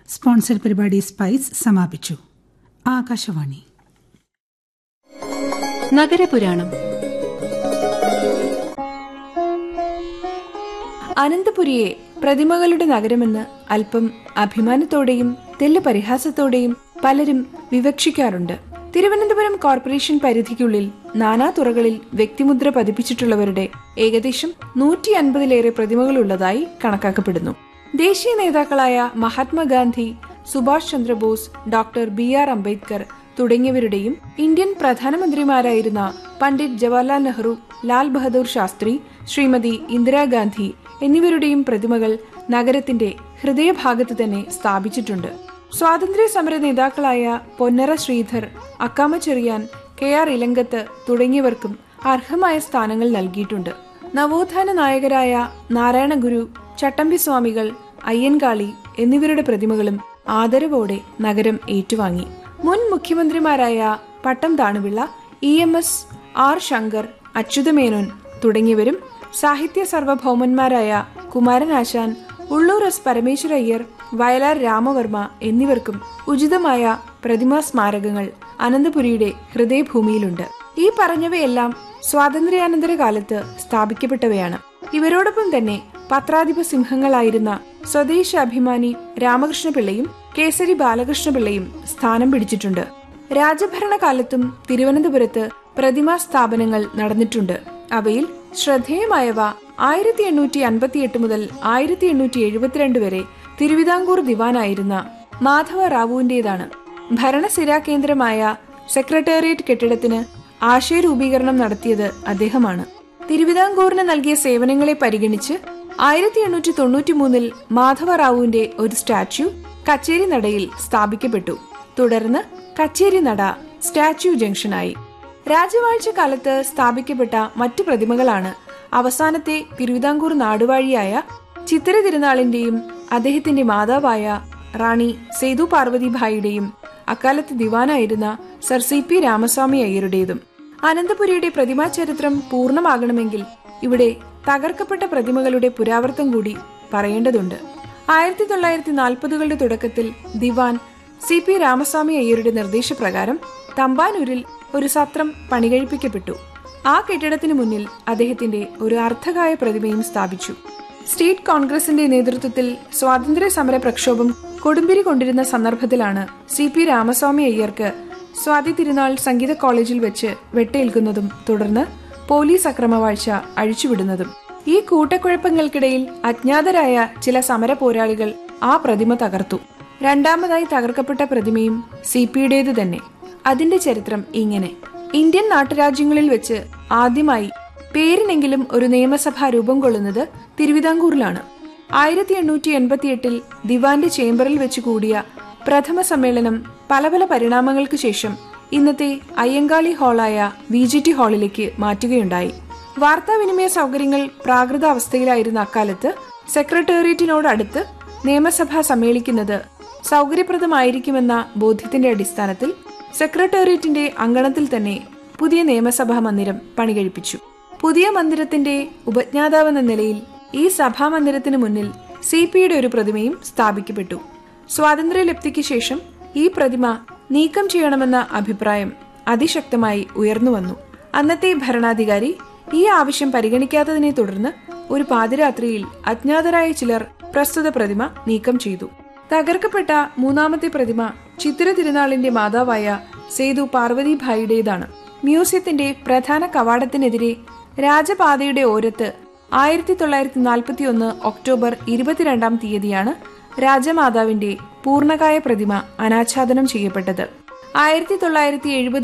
Sponsor പരിപാടി spice സമാപിച്ചു. ആകാശവാണി നഗരപുരാണം. അനന്തപുരിയെ പ്രതിമകളുടെ നഗരമെന്ന് അല്പം അഭിമാനത്തോടെയും തെല്ല് പരിഹാസത്തോടെയും പലരും വിവക്ഷിക്കാറുണ്ട്. തിരുവനന്തപുരം കോർപ്പറേഷൻ പരിധിക്കുള്ളിൽ നാനാതുറകളിൽ വ്യക്തിമുദ്ര പതിപ്പിച്ചിട്ടുള്ളവരുടെ ഏകദേശം 150-ലേറെ പ്രതിമകളുള്ളതായി കണക്കാക്കപ്പെടുന്നു. ദേശീയ നേതാക്കളായ Mahatma Gandhi, Subhash Chandrabose, doctor BR Ambedkar തുടങ്ങിയവരുടെയും Indian പ്രധാനമന്ത്രിമാരായിരുന്ന Pandit Jawaharlal Nehru, Lal Bahadur Shastri, Shrimati Indira Gandhi എന്നിവരുടെയും പ്രതിമകൾ നഗരത്തിന്റെ ഹൃദയഭാഗത്ത് തന്നെ സ്ഥാപിച്ചിട്ടുണ്ട്. സ്വാതന്ത്ര്യ സമര നേതാക്കളായ പൊന്നറ ശ്രീധർ, അക്കാമ ചെറിയാൻ, KR ഇലങ്കത്ത് തുടങ്ങിയവർക്കും അർഹമായ സ്ഥാനങ്ങൾ നൽകിയിട്ടുണ്ട്. നവോത്ഥാന നായകരായ നാരായണ ഗുരു, ചട്ടമ്പി സ്വാമികൾ, അയ്യൻകാളി എന്നിവരുടെ പ്രതിമകളും ആദരവോടെ നഗരം ഏറ്റുവാങ്ങി. മുൻ മുഖ്യമന്ത്രിമാരായ പട്ടം താണുപിള്ള, EMS, R ശങ്കർ, അച്യുതമേനോൻ തുടങ്ങിയവരും സാഹിത്യ സാർവഭൗമന്മാരായ കുമാരനാശാൻ, ഉള്ളൂർ S പരമേശ്വരയ്യർ, വയലാർ രാമവർമ്മ എന്നിവർക്കും ഉചിതമായ പ്രതിമാ സ്മാരകങ്ങൾ അനന്തപുരിയുടെ ഹൃദയഭൂമിയിലുണ്ട്. ഈ പറഞ്ഞവയെല്ലാം സ്വാതന്ത്ര്യാനന്തര കാലത്ത് സ്ഥാപിക്കപ്പെട്ടവയാണ്. ഇവരോടൊപ്പം തന്നെ പത്രാധിപ സിംഹങ്ങളായിരുന്ന സ്വദേശ അഭിമാനി രാമകൃഷ്ണപിള്ളയും കേസരി ബാലകൃഷ്ണപിള്ളയും സ്ഥാനം പിടിച്ചിട്ടുണ്ട്. രാജഭരണകാലത്തും തിരുവനന്തപുരത്ത് പ്രതിമാ സ്ഥാപനങ്ങൾ നടന്നിട്ടുണ്ട്. അവയിൽ ശ്രദ്ധേയമായവ 1858 മുതൽ 1872 വരെ തിരുവിതാംകൂർ ദിവാനായിരുന്ന മാധവ റാവുവിന്റേതാണ്. ഭരണസിരാ കേന്ദ്രമായ സെക്രട്ടേറിയറ്റ് കെട്ടിടത്തിന് ആശയരൂപീകരണം നടത്തിയത് അദ്ദേഹമാണ്. തിരുവിതാംകൂറിന് നൽകിയ സേവനങ്ങളെ പരിഗണിച്ച് 1893 മാധവ റാവുവിന്റെ ഒരു സ്റ്റാച്യു കച്ചേരി നടയിൽ സ്ഥാപിക്കപ്പെട്ടു. തുടർന്ന് കച്ചേരി നട സ്റ്റാച്യു ജംഗ്ഷനായി. രാജവാഴ്ച കാലത്ത് സ്ഥാപിക്കപ്പെട്ട മറ്റു പ്രതിമകളാണ് അവസാനത്തെ തിരുവിതാംകൂർ നാടുവാഴിയായ ചിത്തിര തിരുനാളിന്റെയും അദ്ദേഹത്തിന്റെ മാതാവായ റാണി സേതു പാർവതിഭായിയുടെയും അക്കാലത്ത് ദിവാനായിരുന്ന സർ CP രാമസ്വാമി അയ്യരുടേതും. അനന്തപുരിയുടെ പ്രതിമാ ചരിത്രം പൂർണ്ണമാകണമെങ്കിൽ ഇവിടെ തകർക്കപ്പെട്ട പ്രതിമകളുടെ പുരാവർത്തം കൂടി പറയേണ്ടതുണ്ട്. 1940കളുടെ തുടക്കത്തിൽ ദിവാൻ CP രാമസ്വാമി അയ്യരുടെ നിർദ്ദേശപ്രകാരം തമ്പാനൂരിൽ ഒരു സത്രം പണികഴിപ്പിക്കപ്പെട്ടു. ആ കെട്ടിടത്തിന് മുന്നിൽ അദ്ദേഹത്തിന്റെ ഒരു അർദ്ധകായ പ്രതിമയും സ്ഥാപിച്ചു. സ്റ്റേറ്റ് കോൺഗ്രസിന്റെ നേതൃത്വത്തിൽ സ്വാതന്ത്ര്യ സമര പ്രക്ഷോഭം കൊടുമ്പിരി കൊണ്ടിരുന്ന സന്ദർഭത്തിലാണ് CP രാമസ്വാമി അയ്യർക്ക് സ്വാതി തിരുനാൾ സംഗീത കോളേജിൽ വെച്ച് വെട്ടേൽക്കുന്നതും തുടർന്ന് പോലീസ് അക്രമവാഴ്ച അഴിച്ചുവിടുന്നതും. ഈ കൂട്ടക്കുഴപ്പങ്ങൾക്കിടയിൽ അജ്ഞാതരായ ചില സമര പോരാളികൾ ആ പ്രതിമ തകർത്തു. രണ്ടാമതായി തകർക്കപ്പെട്ട പ്രതിമയും CPയുടേത് തന്നെ. അതിന്റെ ചരിത്രം ഇങ്ങനെ: ഇന്ത്യൻ നാട്ടുരാജ്യങ്ങളിൽ വെച്ച് ആദ്യമായി പേരിനെങ്കിലും ഒരു നിയമസഭ രൂപം കൊള്ളുന്നത് തിരുവിതാംകൂറിലാണ്. 1888 ദിവാന്റെ ചേംബറിൽ വെച്ച് കൂടിയ പ്രഥമ സമ്മേളനം പല പല പരിണാമങ്ങൾക്ക് ശേഷം ഇന്നത്തെ അയ്യങ്കാളി ഹാളായ VGT ഹാളിലേക്ക് മാറ്റുകയുണ്ടായി. വാർത്താവിനിമയ സൗകര്യങ്ങൾ പ്രാകൃത അവസ്ഥയിലായിരുന്ന അക്കാലത്ത് സെക്രട്ടേറിയറ്റിനോടടുത്ത് നിയമസഭ സമ്മേളിക്കുന്നത് സൗകര്യപ്രദമായിരിക്കുമെന്ന ബോധ്യത്തിന്റെ അടിസ്ഥാനത്തിൽ സെക്രട്ടേറിയറ്റിന്റെ അങ്കണത്തിൽ തന്നെ പുതിയ നിയമസഭാ മന്ദിരം പണികഴിപ്പിച്ചു. പുതിയ മന്ദിരത്തിന്റെ ഉപജ്ഞാതാവെന്ന നിലയിൽ ഈ സഭാമന്ദിരത്തിന് മുന്നിൽ CPയുടെ ഒരു പ്രതിമയും സ്ഥാപിക്കപ്പെട്ടു. സ്വാതന്ത്ര്യലബ്ധിക്ക് ശേഷം ഈ പ്രതിമ നീക്കം ചെയ്യണമെന്ന അഭിപ്രായം അതിശക്തമായി ഉയർന്നുവന്നു. അന്നത്തെ ഭരണാധികാരി ഈ ആവശ്യം പരിഗണിക്കാത്തതിനെ തുടർന്ന് ഒരു പാതിരാത്രിയിൽ അജ്ഞാതരായ ചിലർ പ്രസ്തുത പ്രതിമ നീക്കം ചെയ്തു. തകർക്കപ്പെട്ട മൂന്നാമത്തെ പ്രതിമ ചിത്തിര തിരുനാളിന്റെ മാതാവായ സേതു പാർവതിഭായിയുടേതാണ്. മ്യൂസിയത്തിന്റെ പ്രധാന കവാടത്തിനെതിരെ രാജപാതയുടെ ഓരത്ത് 1941 ഒക്ടോബർ 22-ാം തീയതിയാണ് രാജമാതാവിന്റെ പൂർണ്ണകായ പ്രതിമ അനാച്ഛാദനം ചെയ്യപ്പെട്ടത്. 1970